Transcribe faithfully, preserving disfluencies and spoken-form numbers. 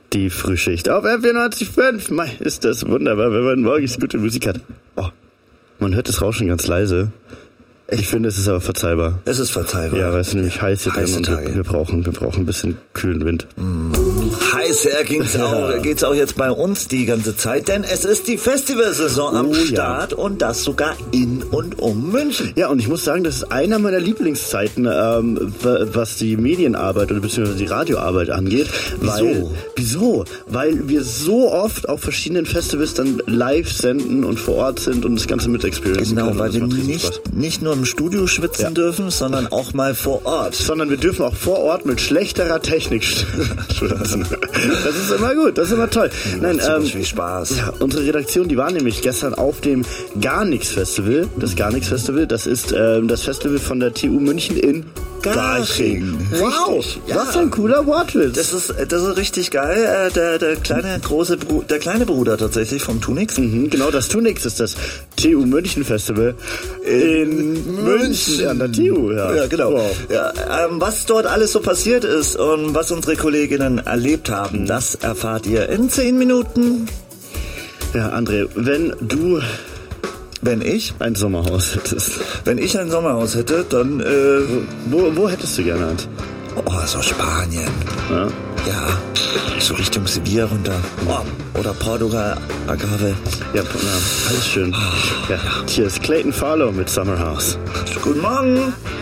Die Frühschicht auf F vierundneunzig Komma fünf. Mei, ist das wunderbar, wenn man morgens gute Musik hat. Oh, man hört das Rauschen ganz leise. Ich finde, es ist aber verzeihbar. Es ist verzeihbar. Ja, weil es nämlich heiß hier Heiße drin und Tage. wir, wir brauchen, wir brauchen ein bisschen kühlen Wind. Heißer ging's auch, geht's auch jetzt bei uns die ganze Zeit, denn es ist die Festivalsaison am Oh, ja. Start und das sogar in und um München. Ja, und ich muss sagen, das ist einer meiner Lieblingszeiten, ähm, wa- was die Medienarbeit oder beziehungsweise die Radioarbeit angeht. Weil, wieso? Weil wir so oft auf verschiedenen Festivals dann live senden und vor Ort sind und das Ganze mit experiencen Genau, können. weil Das wir macht riesig nicht, Spaß. nicht nur im Studio schwitzen Ja. dürfen, sondern auch mal vor Ort. Sondern wir dürfen auch vor Ort mit schlechterer Technik schwitzen. Das ist immer gut, das ist immer toll. Nein, Macht super ähm, viel Spaß. ja, unsere Redaktion, die war nämlich gestern auf dem Gar Nix Festival. Das Gar Nix Festival, das ist ähm, das Festival von der T U München in Garching. Wow, Richtig, ja. was für ein cooler Wortwitz. Das ist, das ist richtig geil. Äh, Der, der kleine große Bru- der kleine Bruder tatsächlich vom Tunix. Mhm, genau, das Tunix ist das T U München Festival in München an der T U. Ja, Ja, genau. Wow. Ja, ähm, was dort alles so passiert ist und was unsere Kolleginnen erlebt haben, das erfahrt ihr in zehn Minuten, Ja, André, wenn du wenn ich, ein Sommerhaus hättest, wenn ich ein Sommerhaus hätte, dann, äh, wo, wo hättest du gerne eins? oh, so Spanien. Ja? Ja, so Richtung Sevilla runter. Oh, oder Portugal, Agave. Ja, na, alles schön. Ja, hier ist Clayton Farlow mit Summer House. Guten Morgen.